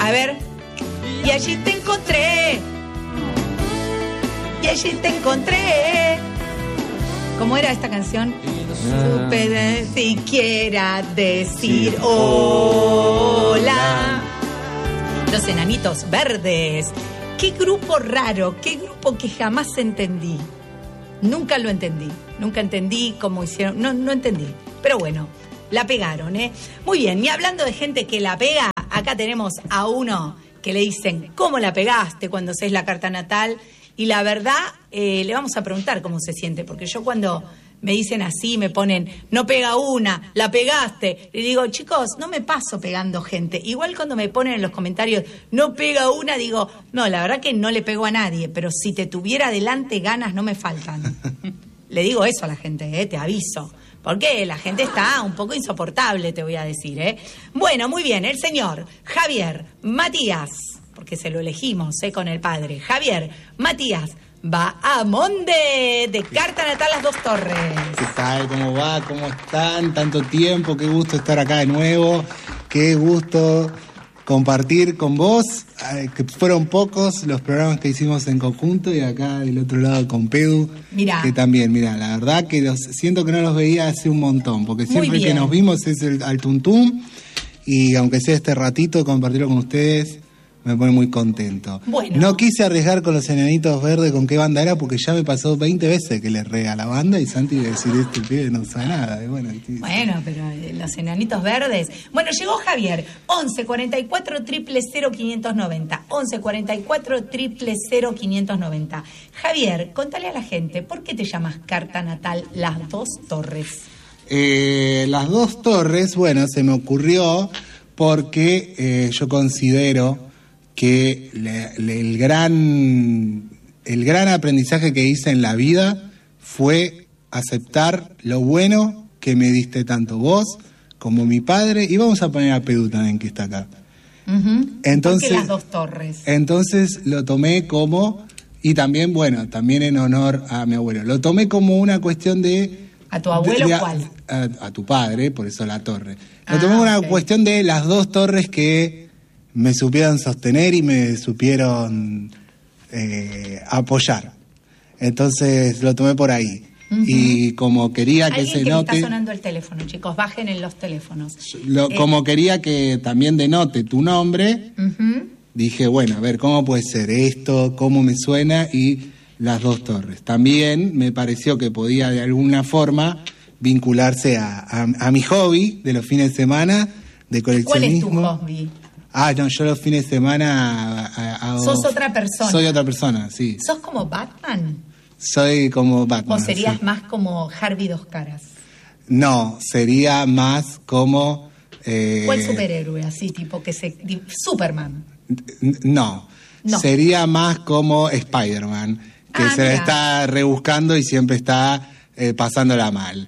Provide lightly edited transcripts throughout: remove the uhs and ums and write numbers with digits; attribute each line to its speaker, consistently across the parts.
Speaker 1: A ver. Y allí te encontré. Y allí te encontré. ¿Cómo era esta canción? Supe siquiera decir hola. Los Enanitos Verdes. Qué grupo raro, qué grupo que jamás entendí. Nunca lo entendí. Nunca entendí cómo hicieron. No entendí. Pero bueno, la pegaron, ¿eh? Muy bien, y hablando de gente que la pega, acá tenemos a uno que le dicen, ¿cómo la pegaste cuando haces la carta natal? Y la verdad, le vamos a preguntar cómo se siente, porque yo cuando me dicen así, me ponen, no pega una, la pegaste. Le digo, chicos, no me paso pegando gente. Igual cuando me ponen en los comentarios, no pega una, digo, no, la verdad que no le pego a nadie, pero si te tuviera delante, ganas no me faltan. Le digo eso a la gente, te aviso. Porque la gente está un poco insoportable, te voy a decir, Bueno, muy bien, el señor Javier Matías, porque se lo elegimos, con el padre. Javier Matías va a Monde, de Carta Natal Las Dos Torres.
Speaker 2: ¿Qué tal? ¿Cómo va? ¿Cómo están? Tanto tiempo, qué gusto estar acá de nuevo, qué gusto compartir con vos, que fueron pocos los programas que hicimos en conjunto, y acá del otro lado con Pedu,
Speaker 1: mirá,
Speaker 2: que también, mira, la verdad que siento que no los veía hace un montón, porque siempre que nos vimos es al tuntum, y aunque sea este ratito compartirlo con ustedes, me pone muy contento.
Speaker 1: Bueno.
Speaker 2: No quise arriesgar con los Enanitos Verdes con qué banda era, porque ya me pasó 20 veces que le erré a la banda y Santi iba a decir, este pibe no sabe nada. Bueno,
Speaker 1: pero los Enanitos Verdes. Bueno, llegó Javier, 11 44 000 590. 11 44 000 590. Javier, contale a la gente, ¿por qué te llamas Carta Natal Las Dos Torres?
Speaker 2: Las Dos Torres, bueno, se me ocurrió porque yo considero que el gran aprendizaje que hice en la vida fue aceptar lo bueno que me diste tanto vos como mi padre, y vamos a poner a Pedú también, que está acá.
Speaker 1: Uh-huh.
Speaker 2: Entonces,
Speaker 1: ¿por qué Las Dos Torres?
Speaker 2: Entonces lo tomé como, y también, bueno, también en honor a mi abuelo, lo tomé como una cuestión de...
Speaker 1: ¿A tu abuelo cuál?
Speaker 2: A tu padre, por eso la torre. Lo tomé como una cuestión de las dos torres que me supieron sostener y me supieron apoyar. Entonces lo tomé por ahí. Uh-huh. Y como quería que se note...
Speaker 1: Está sonando el teléfono, chicos, bajen en los teléfonos.
Speaker 2: Como quería que también denote tu nombre, uh-huh, dije, bueno, a ver, ¿cómo puede ser esto? ¿Cómo me suena? Y Las Dos Torres. También me pareció que podía de alguna forma vincularse a mi hobby de los fines de semana de coleccionismo.
Speaker 1: ¿Cuál es tu hobby?
Speaker 2: No, yo los fines de semana
Speaker 1: ¿Sos otra persona?
Speaker 2: Soy otra persona, sí.
Speaker 1: ¿Sos como Batman?
Speaker 2: Soy como Batman.
Speaker 1: ¿O serías
Speaker 2: sí,
Speaker 1: más como Harvey Dos Caras?
Speaker 2: No, sería más como...
Speaker 1: ¿Cuál superhéroe así, tipo que se... Superman?
Speaker 2: No, sería más como Spider-Man, que se la está rebuscando y siempre está... pasándola mal.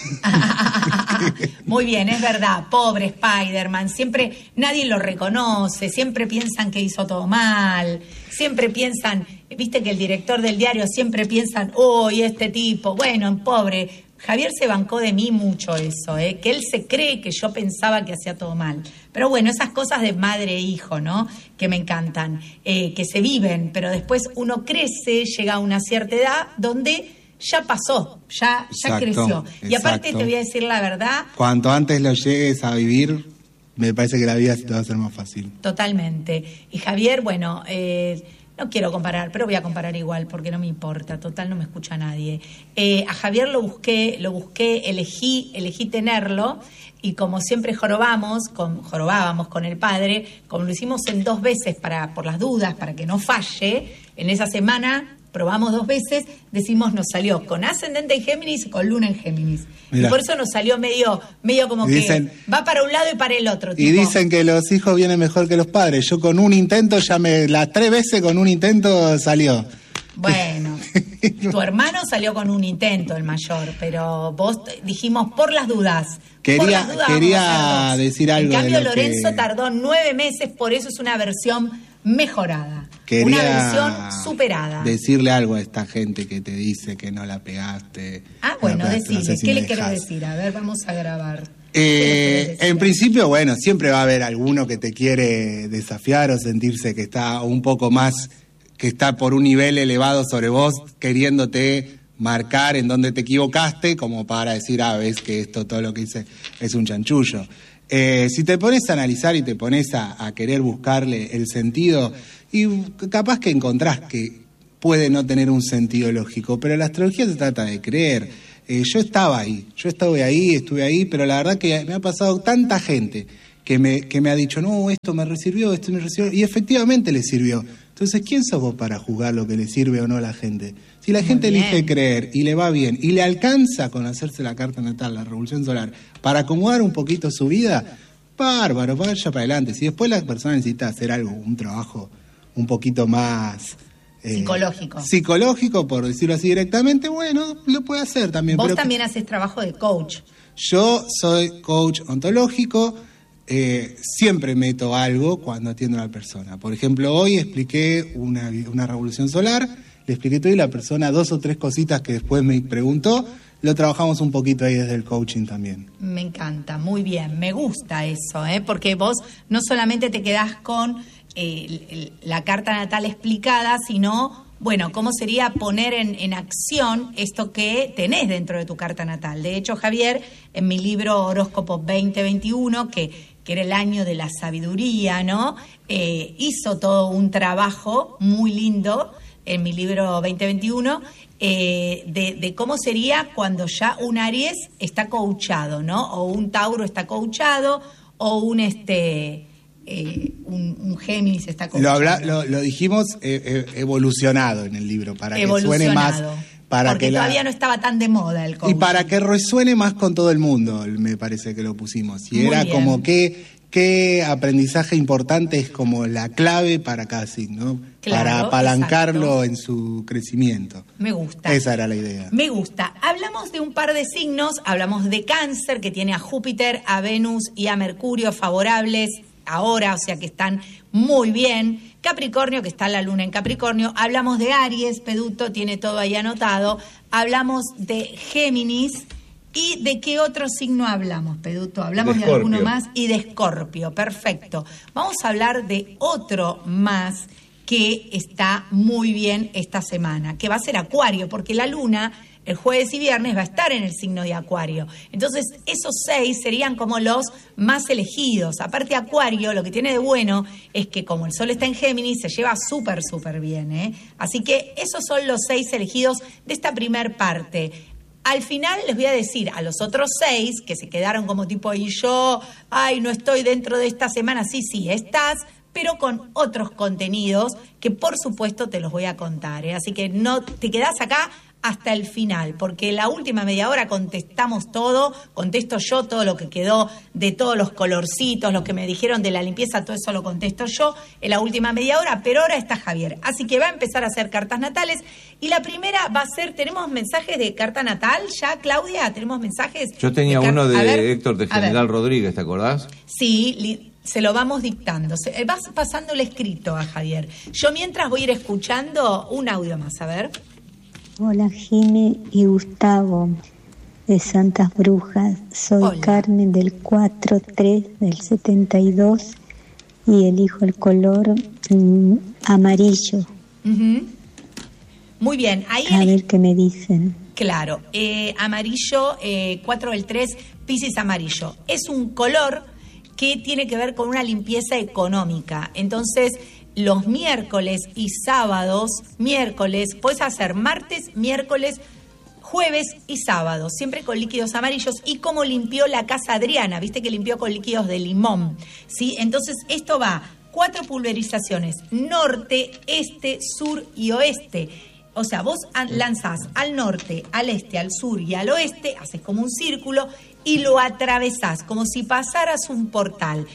Speaker 1: Muy bien, es verdad, pobre Spider-Man, siempre nadie lo reconoce, siempre piensan que hizo todo mal, siempre piensan, viste que el director del diario siempre piensan, y este tipo, bueno, pobre. Javier se bancó de mí mucho eso, que él se cree que yo pensaba que hacía todo mal. Pero bueno, esas cosas de madre e hijo, ¿no? Que me encantan, que se viven, pero después uno crece, llega a una cierta edad donde ya pasó, ya creció. Y aparte te voy a decir la verdad...
Speaker 2: Cuanto antes lo llegues a vivir, me parece que la vida se te va a hacer más fácil. Totalmente.
Speaker 1: Y Javier, bueno, no quiero comparar, pero voy a comparar igual, porque no me importa, total no me escucha nadie. A Javier lo busqué, elegí tenerlo, y como siempre jorobábamos con el padre, como lo hicimos en 2 veces por las dudas, para que no falle, en esa semana... Probamos 2 veces, decimos nos salió con ascendente en Géminis y con luna en Géminis. Mirá. Y por eso nos salió medio como dicen, que va para un lado y para el otro.
Speaker 2: Y dicen que los hijos vienen mejor que los padres. Yo con un intento, las 3 veces con un intento salió.
Speaker 1: Bueno, tu hermano salió con un intento, el mayor, pero vos dijimos por las dudas.
Speaker 2: Quería decir algo.
Speaker 1: En cambio, Lorenzo tardó 9 meses, por eso es una versión mejorada. Una versión superada.
Speaker 2: Decirle algo a esta gente que te dice que no la pegaste.
Speaker 1: Bueno, decirle. ¿Qué le quiero decir? A ver, vamos a grabar.
Speaker 2: En principio, bueno, siempre va a haber alguno que te quiere desafiar o sentirse que está un poco más, que está por un nivel elevado sobre vos, queriéndote marcar en donde te equivocaste, como para decir, ves que todo lo que hice es un chanchullo. Si te pones a analizar y te pones a querer buscarle el sentido, y capaz que encontrás que puede no tener un sentido lógico, pero la astrología se trata de creer. Yo estuve ahí, pero la verdad que me ha pasado tanta gente que me ha dicho, no, esto me sirvió, y efectivamente le sirvió. Entonces, ¿quién sos vos para juzgar lo que le sirve o no a la gente? Si la gente elige creer y le va bien y le alcanza con hacerse la carta natal, la revolución solar, para acomodar un poquito su vida, bárbaro, vaya para adelante. Si después la persona necesita hacer algo, un trabajo un poquito más... psicológico, por decirlo así directamente, bueno, lo puede hacer también.
Speaker 1: Vos también haces trabajo de coach.
Speaker 2: Yo soy coach ontológico, siempre meto algo cuando atiendo a la persona. Por ejemplo, hoy expliqué una revolución solar, le expliqué todo y la persona 2 o 3 cositas que después me preguntó, lo trabajamos un poquito ahí desde el coaching también.
Speaker 1: Me encanta, muy bien, me gusta eso, porque vos no solamente te quedás con la carta natal explicada, sino, bueno, cómo sería poner en acción esto que tenés dentro de tu carta natal. De hecho, Javier, en mi libro Horóscopo 2021, que era el año de la sabiduría, ¿no? Hizo todo un trabajo muy lindo en mi libro 2021 de cómo sería cuando ya un Aries está coachado, ¿no? O un Tauro está coachado, o un Géminis está coachado.
Speaker 2: Lo dijimos evolucionado en el libro, para que suene más...
Speaker 1: Porque todavía no estaba tan de moda el coaching.
Speaker 2: Y para que resuene más con todo el mundo, me parece que lo pusimos. Y era como qué aprendizaje importante es como la clave para cada signo, claro, para apalancarlo en su crecimiento.
Speaker 1: Me gusta.
Speaker 2: Esa era la idea.
Speaker 1: Me gusta. Hablamos de un par de signos, hablamos de Cáncer, que tiene a Júpiter, a Venus y a Mercurio favorables ahora, o sea que están muy bien. Capricornio, que está la luna en Capricornio. Hablamos de Aries, Peduto tiene todo ahí anotado. Hablamos de Géminis. ¿Y de qué otro signo hablamos, Peduto? Hablamos de alguno más. Y de Escorpio, perfecto. Vamos a hablar de otro más que está muy bien esta semana, que va a ser Acuario, porque la luna el jueves y viernes va a estar en el signo de Acuario. Entonces, esos 6 serían como los más elegidos. Aparte, Acuario, lo que tiene de bueno es que como el sol está en Géminis, se lleva súper, súper bien, Así que esos son los 6 elegidos de esta primer parte. Al final les voy a decir a los otros 6 que se quedaron como tipo, y yo, no estoy dentro de esta semana. Sí, estás, pero con otros contenidos que por supuesto te los voy a contar, Así que no te quedás acá hasta el final, porque la última media hora contestamos todo, contesto yo todo lo que quedó de todos los colorcitos, lo que me dijeron de la limpieza, todo eso lo contesto yo en la última media hora, pero ahora está Javier, así que va a empezar a hacer cartas natales, y la primera va a ser, ¿tenemos mensajes de carta natal ya, Claudia? ¿Tenemos mensajes?
Speaker 3: Yo tenía uno de Héctor de General Rodríguez, ¿te acordás?
Speaker 1: Sí, se lo vamos dictando, vas pasándole escrito a Javier. Yo mientras voy a ir escuchando un audio más, a ver.
Speaker 4: Hola, Jimmy y Gustavo de Santas Brujas. Soy Hola. Carmen del 4-3 del 72 y elijo el color amarillo.
Speaker 1: Uh-huh. Muy bien. Ahí
Speaker 4: a ver qué me dicen.
Speaker 1: Claro, amarillo, 4 del 3, Piscis amarillo. Es un color que tiene que ver con una limpieza económica. Entonces, los miércoles y sábados, puedes hacer martes, miércoles, jueves y sábados, siempre con líquidos amarillos. Y como limpió la casa Adriana, viste que limpió con líquidos de limón, ¿sí? Entonces esto va 4 pulverizaciones, norte, este, sur y oeste. O sea, vos lanzás al norte, al este, al sur y al oeste, haces como un círculo y lo atravesás, como si pasaras un portal.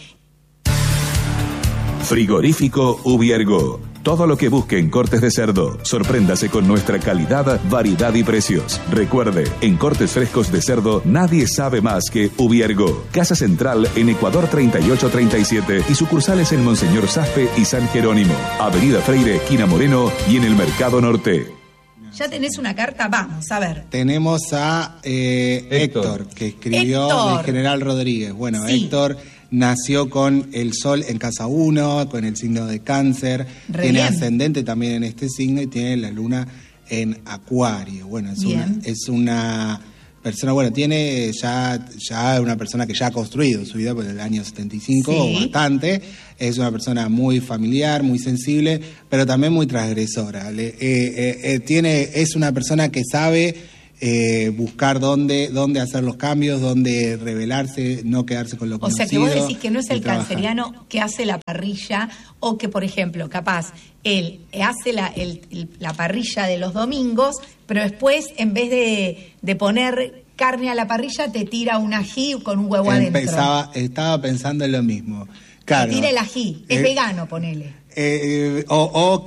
Speaker 5: Frigorífico Ubiergo. Todo lo que busque en cortes de cerdo. Sorpréndase con nuestra calidad, variedad y precios. Recuerde, en cortes frescos de cerdo nadie sabe más que Ubiergo. Casa Central en Ecuador 3837 y sucursales en Monseñor Zafpe y San Jerónimo. Avenida Freire, esquina Moreno y en el Mercado Norte.
Speaker 1: ¿Ya tenés una carta? Vamos, a ver.
Speaker 2: Tenemos a Héctor, que escribió de General Rodríguez. Bueno, sí. Héctor nació con el Sol en casa 1, con el signo de Cáncer. Tiene ascendente también en este signo y tiene la Luna en Acuario. Bueno, es una persona, bueno, tiene ya una persona que ya ha construido su vida por el año 75, sí. Bastante. Es una persona muy familiar, muy sensible, pero también muy transgresora. Es una persona que sabe buscar dónde hacer los cambios, dónde rebelarse, no quedarse con lo conocido.
Speaker 1: O sea, que vos decís que no es el canceriano que hace la parrilla, o que, por ejemplo, capaz, él hace la parrilla de los domingos, pero después, en vez de poner carne a la parrilla, te tira un ají con un huevo adentro.
Speaker 2: Estaba pensando en lo mismo. Claro,
Speaker 1: te tira el ají, es vegano, ponele.
Speaker 2: O